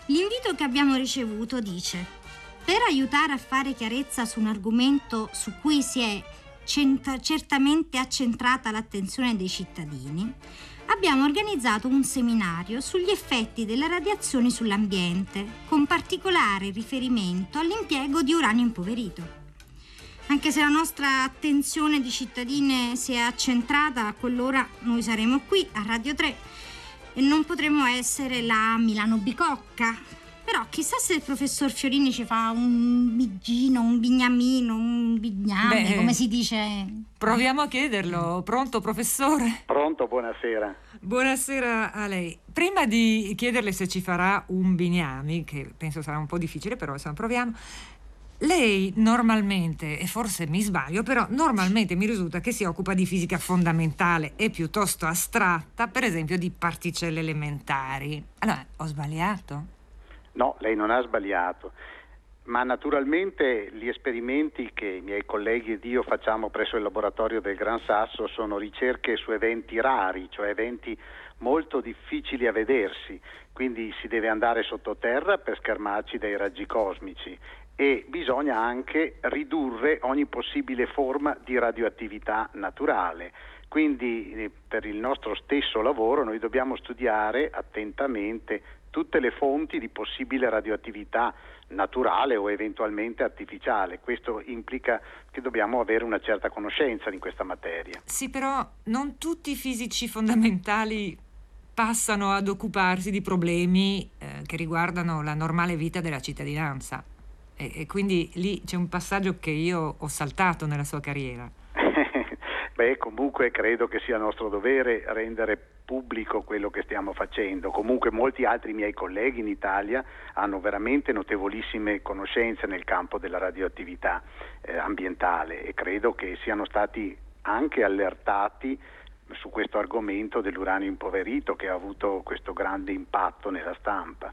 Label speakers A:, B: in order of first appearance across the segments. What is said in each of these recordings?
A: L'invito che abbiamo ricevuto dice: per aiutare a fare chiarezza su un argomento su cui si è certamente accentrata l'attenzione dei cittadini, abbiamo organizzato un seminario sugli effetti delle radiazioni sull'ambiente, con particolare riferimento all'impiego di uranio impoverito. Anche se la nostra attenzione di cittadine si è accentrata, a quell'ora noi saremo qui a Radio 3 e non potremo essere la Milano Bicocca. Però chissà se il professor Fiorini ci fa un biggino, un bignamino, un bigname, come si dice.
B: Proviamo a chiederlo. Pronto, professore?
C: Pronto, buonasera.
B: Buonasera a lei. Prima di chiederle se ci farà un bignami, che penso sarà un po' difficile, però insomma proviamo. Lei normalmente, e forse mi sbaglio, però normalmente mi risulta che si occupa di fisica fondamentale e piuttosto astratta, per esempio di particelle elementari. Allora, ho sbagliato?
C: No, lei non ha sbagliato, ma naturalmente gli esperimenti che i miei colleghi ed io facciamo presso il laboratorio del Gran Sasso sono ricerche su eventi rari, cioè eventi molto difficili a vedersi, quindi si deve andare sottoterra per schermarci dai raggi cosmici e bisogna anche ridurre ogni possibile forma di radioattività naturale. Quindi per il nostro stesso lavoro noi dobbiamo studiare attentamente tutte le fonti di possibile radioattività naturale o eventualmente artificiale. Questo implica che dobbiamo avere una certa conoscenza di questa materia.
B: Sì, però non tutti i fisici fondamentali passano ad occuparsi di problemi che riguardano la normale vita della cittadinanza. E quindi lì c'è un passaggio che io ho saltato nella sua carriera.
C: Beh, comunque credo che sia nostro dovere rendere pubblico quello che stiamo facendo. Comunque molti altri miei colleghi in Italia hanno veramente notevolissime conoscenze nel campo della radioattività ambientale e credo che siano stati anche allertati su questo argomento dell'uranio impoverito che ha avuto questo grande impatto nella stampa.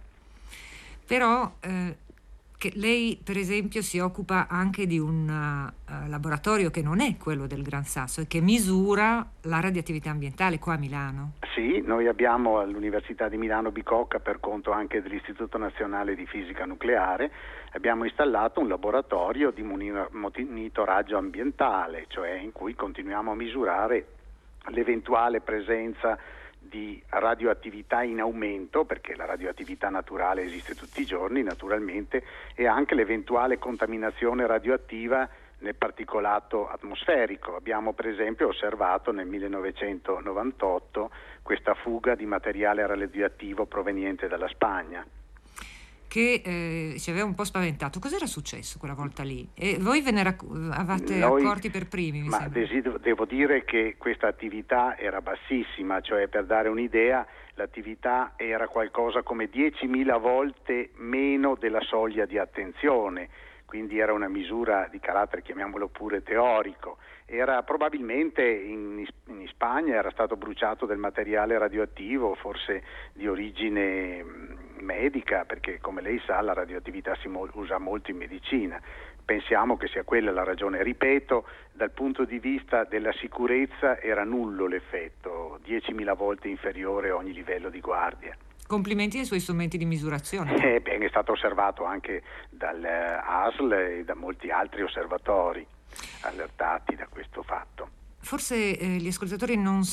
B: Però che lei per esempio si occupa anche di un laboratorio che non è quello del Gran Sasso e che misura la radioattività ambientale qua a Milano.
C: Sì, noi abbiamo all'Università di Milano Bicocca, per conto anche dell'Istituto Nazionale di Fisica Nucleare, abbiamo installato un laboratorio di monitoraggio ambientale, cioè in cui continuiamo a misurare l'eventuale presenza di radioattività in aumento, perché la radioattività naturale esiste tutti i giorni naturalmente, e anche l'eventuale contaminazione radioattiva nel particolato atmosferico. Abbiamo per esempio osservato nel 1998 questa fuga di materiale radioattivo proveniente dalla Spagna,
B: che ci aveva un po' spaventato. Cos'era successo quella volta lì? E voi ve ne avete accorti per primi, mi sembra.
C: Devo dire che questa attività era bassissima, cioè per dare un'idea l'attività era qualcosa come 10.000 volte meno della soglia di attenzione, quindi era una misura di carattere, chiamiamolo pure teorico. Era probabilmente in Spagna era stato bruciato del materiale radioattivo, forse di origine medica, perché come lei sa la radioattività si usa molto in medicina. Pensiamo che sia quella la ragione. Ripeto, dal punto di vista della sicurezza era nullo l'effetto, 10.000 volte inferiore a ogni livello di guardia.
B: Complimenti ai suoi strumenti di misurazione.
C: È stato osservato anche dal ASL e da molti altri osservatori allertati da questo fatto.
B: Forse gli ascoltatori non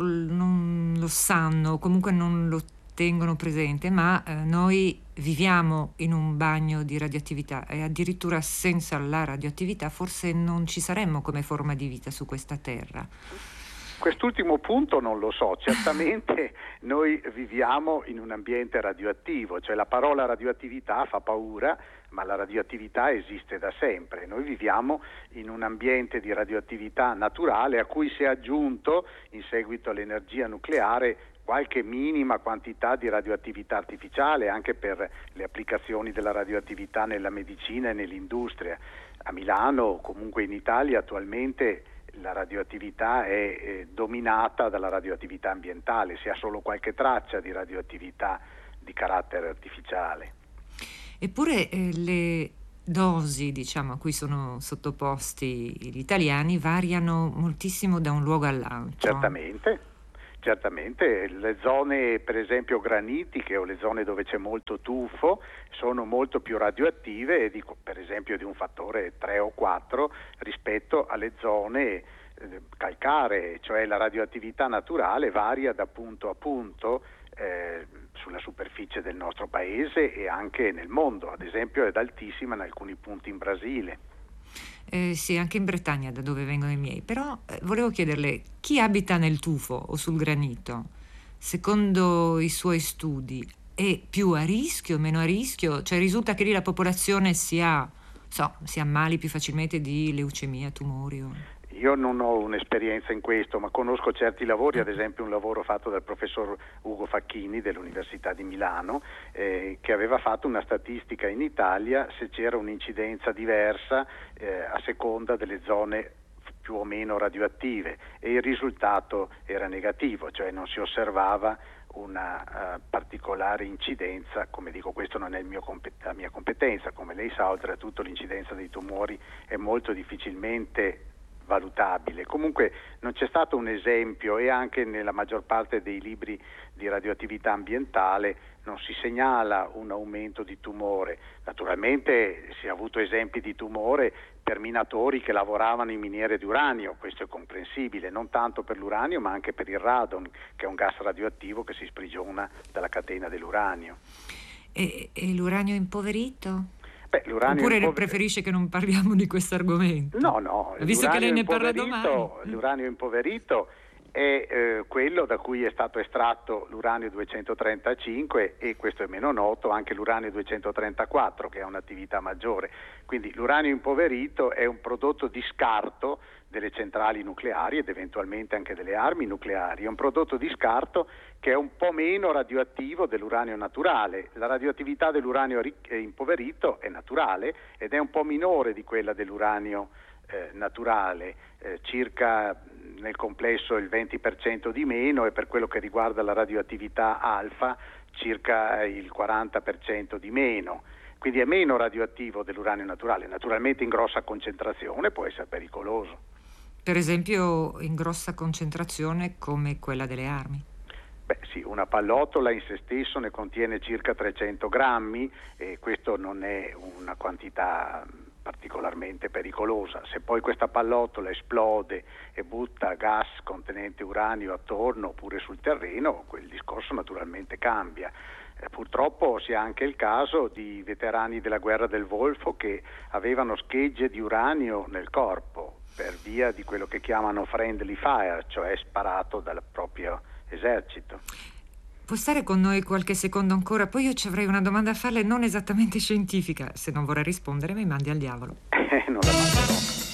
B: lo sanno, comunque non lo tengono presente, ma noi viviamo in un bagno di radioattività e addirittura senza la radioattività forse non ci saremmo come forma di vita su questa terra.
C: Quest'ultimo punto non lo so, certamente noi viviamo in un ambiente radioattivo, cioè la parola radioattività fa paura, ma la radioattività esiste da sempre. Noi viviamo in un ambiente di radioattività naturale a cui si è aggiunto, in seguito all'energia nucleare, qualche minima quantità di radioattività artificiale anche per le applicazioni della radioattività nella medicina e nell'industria. A Milano, comunque in Italia, attualmente la radioattività è dominata dalla radioattività ambientale, si ha solo qualche traccia di radioattività di carattere artificiale.
B: Eppure le dosi, diciamo, a cui sono sottoposti gli italiani variano moltissimo da un luogo all'altro.
C: Certamente, le zone per esempio granitiche o le zone dove c'è molto tufo sono molto più radioattive, per esempio di un fattore 3 o 4 rispetto alle zone calcaree, cioè la radioattività naturale varia da punto a punto sulla superficie del nostro paese e anche nel mondo, ad esempio è altissima in alcuni punti in Brasile.
B: Sì, anche in Bretagna, da dove vengono i miei. Però volevo chiederle, chi abita nel tufo o sul granito, secondo i suoi studi, è più a rischio, meno a rischio? Cioè risulta che lì la popolazione si ammali più facilmente di leucemia, tumori?
C: Io non ho un'esperienza in questo, ma conosco certi lavori, ad esempio un lavoro fatto dal professor Ugo Facchini dell'Università di Milano, che aveva fatto una statistica in Italia se c'era un'incidenza diversa a seconda delle zone più o meno radioattive, e il risultato era negativo, cioè non si osservava una particolare incidenza. Come dico, questo non è la mia competenza, come lei sa, oltretutto l'incidenza dei tumori è molto difficilmente valutabile. Comunque non c'è stato un esempio, e anche nella maggior parte dei libri di radioattività ambientale non si segnala un aumento di tumore. Naturalmente si è avuto esempi di tumore per minatori che lavoravano in miniere di uranio, questo è comprensibile, non tanto per l'uranio ma anche per il radon, che è un gas radioattivo che si sprigiona dalla catena dell'uranio.
B: E l'uranio impoverito?
C: Oppure
B: preferisce che non parliamo di questo argomento?
C: No,
B: visto che lei ne parla domani.
C: L'uranio impoverito è quello da cui è stato estratto l'uranio 235, e questo è meno noto, anche l'uranio 234 che ha un'attività maggiore. Quindi l'uranio impoverito è un prodotto di scarto delle centrali nucleari ed eventualmente anche delle armi nucleari, è un prodotto di scarto che è un po' meno radioattivo dell'uranio naturale. La radioattività dell'uranio impoverito è naturale ed è un po' minore di quella dell'uranio naturale, circa nel complesso il 20% di meno, e per quello che riguarda la radioattività alfa circa il 40% di meno. Quindi è meno radioattivo dell'uranio naturale, naturalmente in grossa concentrazione può essere pericoloso.
B: Per esempio in grossa concentrazione come quella delle armi?
C: Beh sì, una pallottola in se stesso ne contiene circa 300 grammi e questo non è una quantità particolarmente pericolosa. Se poi questa pallottola esplode e butta gas contenente uranio attorno oppure sul terreno, quel discorso naturalmente cambia. Purtroppo si ha anche il caso di veterani della guerra del Golfo che avevano schegge di uranio nel corpo per via di quello che chiamano friendly fire, cioè sparato dal proprio esercito.
B: Può stare con noi qualche secondo ancora? Poi io ci avrei una domanda a farle non esattamente scientifica. Se non vorrà rispondere mi mandi al diavolo.
C: Non la mando.